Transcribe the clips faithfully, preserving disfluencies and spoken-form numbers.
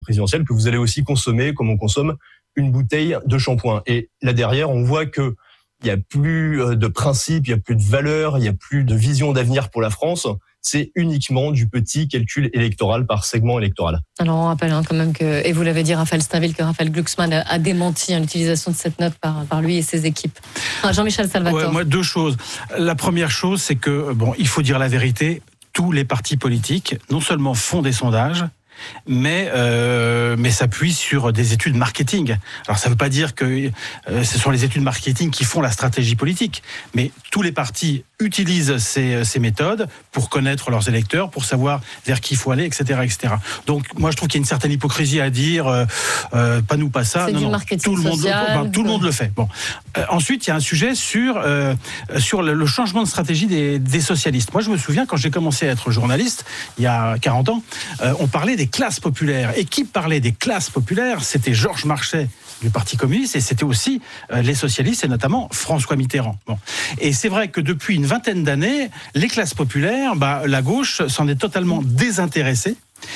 présidentielle que vous allez aussi consommer comme on consomme une bouteille de shampoing. Et là derrière, on voit que il n'y a plus de principes, il n'y a plus de valeurs, il n'y a plus de vision d'avenir pour la France. C'est uniquement du petit calcul électoral par segment électoral. Alors on rappelle hein, quand même que, et vous l'avez dit Raphaël Steinville, que Raphaël Glucksmann a, a démenti hein, l'utilisation de cette note par, par lui et ses équipes. Enfin, Jean-Michel Salvatore. Ouais, moi, deux choses. La première chose, c'est que, bon, il faut dire la vérité, tous les partis politiques, non seulement font des sondages, mais euh, mais s'appuie sur des études marketing. Alors ça ne veut pas dire que euh, ce sont les études marketing qui font la stratégie politique, mais tous les partis utilisent ces, ces méthodes pour connaître leurs électeurs, pour savoir vers qui il faut aller, et cetera, et cetera. Donc moi je trouve qu'il y a une certaine hypocrisie à dire euh, euh, pas nous pas ça. C'est non, du non, marketing tout le monde, social. enfin, tout le monde le fait. Bon. Euh, ensuite il y a un sujet sur euh, sur le, le changement de stratégie des, des socialistes. Moi je me souviens quand j'ai commencé à être journaliste il y a quarante ans, euh, on parlait des classes populaires. Et qui parlait des classes populaires, c'était Georges Marchais du Parti communiste et c'était aussi euh, les socialistes et notamment François Mitterrand. Bon. Et c'est vrai que depuis une vingtaine d'années, les classes populaires, bah, la gauche s'en est totalement désintéressée.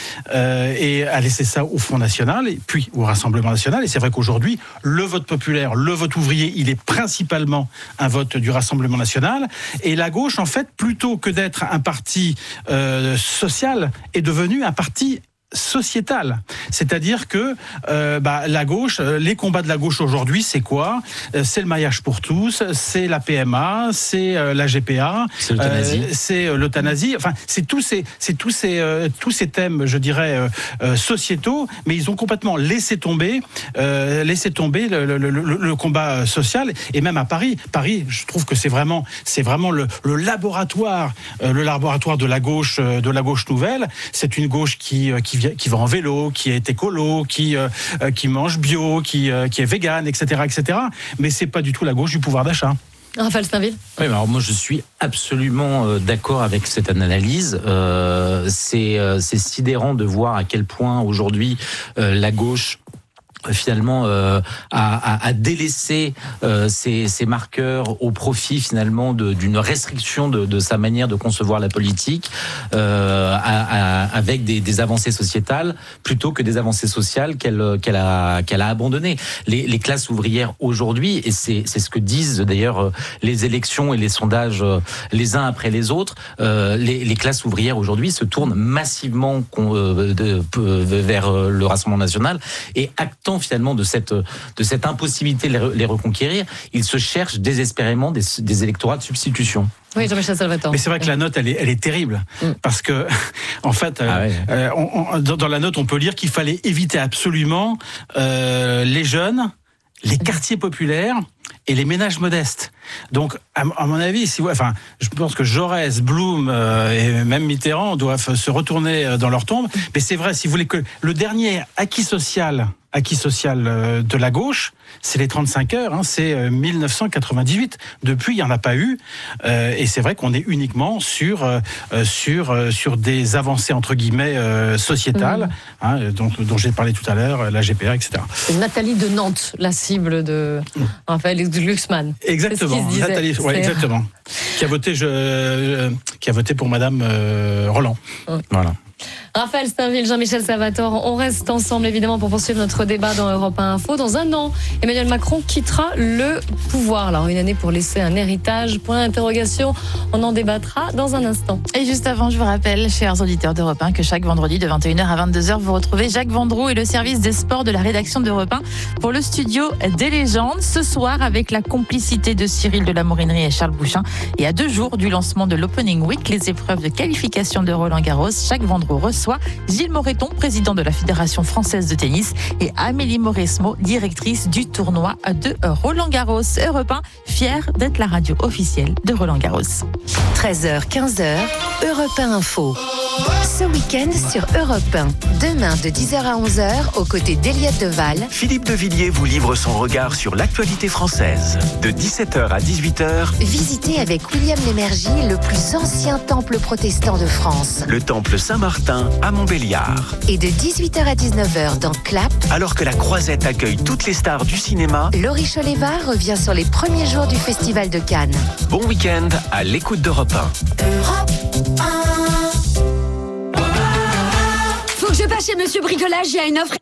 Euh, et a laissé ça au Front National et puis au Rassemblement National. Et c'est vrai qu'aujourd'hui, le vote populaire, le vote ouvrier, il est principalement un vote du Rassemblement National. Et la gauche, en fait, plutôt que d'être un parti euh, social, est devenu un parti sociétale, c'est-à-dire que euh, bah, la gauche, les combats de la gauche aujourd'hui, c'est quoi ? C'est le mariage pour tous, c'est la P M A, c'est euh, la G P A, c'est l'euthanasie, euh, c'est euh, l'euthanasie. Enfin, c'est tous ces, c'est tous ces, euh, tous ces thèmes, je dirais euh, euh, sociétaux, mais ils ont complètement laissé tomber, euh, laissé tomber le, le, le, le combat social. Et même à Paris, Paris, je trouve que c'est vraiment, c'est vraiment le, le laboratoire, euh, le laboratoire de la gauche, euh, de la gauche nouvelle. C'est une gauche qui, euh, qui qui va en vélo, qui est écolo, qui euh, qui mange bio, qui euh, qui est vegan, et cetera, et cetera. Mais c'est pas du tout la gauche du pouvoir d'achat. Raphaël Steinville. Oui, alors moi je suis absolument euh, d'accord avec cette analyse. Euh, c'est euh, c'est sidérant de voir à quel point aujourd'hui euh, la gauche finalement euh, à, à, à délaisser euh, ces, ces marqueurs au profit finalement de, d'une restriction de, de sa manière de concevoir la politique euh, à, à, avec des, des avancées sociétales plutôt que des avancées sociales qu'elle, qu'elle, a, qu'elle a abandonnées. Les, les classes ouvrières aujourd'hui, et c'est, c'est ce que disent d'ailleurs les élections et les sondages euh, les uns après les autres, euh, les, les classes ouvrières aujourd'hui se tournent massivement euh, de, de, vers le Rassemblement National et actant finalement de cette de cette impossibilité de les reconquérir, ils se cherchent désespérément des, des électorats de substitution. Oui, Jean-Michel Salvatore. Mais c'est vrai que la note, elle est, elle est terrible. Mm. Parce que, en fait, ah ouais. euh, on, on, dans, dans la note, on peut lire qu'il fallait éviter absolument euh, les jeunes, les quartiers populaires et les ménages modestes. Donc, à, à mon avis, si, enfin, je pense que Jaurès, Blum euh, et même Mitterrand doivent se retourner dans leur tombe. Mais c'est vrai, si vous voulez que le dernier acquis social, acquis social euh, de la gauche, c'est les trente-cinq heures, hein, c'est euh, dix-neuf cent quatre-vingt-dix-huit. Depuis, il n'y en a pas eu. Euh, et c'est vrai qu'on est uniquement sur, euh, sur, euh, sur des avancées, entre guillemets, euh, sociétales, mmh. hein, dont, dont j'ai parlé tout à l'heure, la G P A, et cetera. C'est Nathalie de Nantes, la cible de mmh. Raphaël Glucksmann. Exactement. Nathalie, ouais, exactement. Qui a voté, je, euh, qui a voté pour Madame euh, Roland. Mmh. Voilà. Raphaël Steinville, Jean-Michel Salvatore, on reste ensemble évidemment pour poursuivre notre débat dans Europe un Info. Dans un an, Emmanuel Macron quittera le pouvoir. Alors une année pour laisser un héritage, point d'interrogation, on en débattra dans un instant. Et juste avant, je vous rappelle, chers auditeurs d'Europe un, que chaque vendredi de vingt et une heures à vingt-deux heures, vous retrouvez Jacques Vendroux et le service des sports de la rédaction d'Europe un pour le studio des légendes. Ce soir, avec la complicité de Cyril de la Morinerie et Charles Bouchin. Et à deux jours du lancement de l'Opening Week, les épreuves de qualification de Roland-Garros, Jacques Vendroux reçoit Gilles Moreton, président de la Fédération française de tennis, et Amélie Mauresmo, directrice du tournoi de Roland-Garros. Europe un, fier d'être la radio officielle de Roland-Garros. treize heures quinze heures, Europe un Info. Ce week-end sur Europe un. Demain de dix heures à onze heures, aux côtés d'Eliette Deval, Philippe de Villiers vous livre son regard sur l'actualité française. De dix-sept heures à dix-huit heures, visitez avec William Lémergie le plus ancien temple protestant de France. Le temple Saint-Martin à Montbéliard. Et de dix-huit heures à dix-neuf heures dans Clap, alors que la Croisette accueille toutes les stars du cinéma, Laurie Choleva revient sur les premiers jours du Festival de Cannes. Bon week-end à l'écoute d'Europe un. Europe un. Faut que je passe chez Monsieur Bricolage, il y a une offre